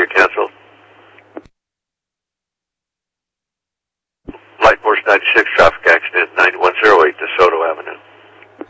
you're canceled. Light Force 96, traffic accident 9108.